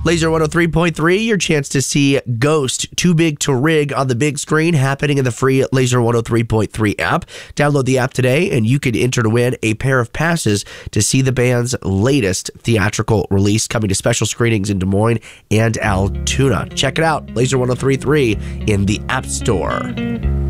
Laser 103.3, your chance to see Ghost, Too Big to Rig on the big screen, happening in the free Laser 103.3 app. Download the app today, and you could enter to win a pair of passes to see the band's latest theatrical release, coming to special screenings in Des Moines and Altoona. Check it out, Laser 103.3 in the App Store.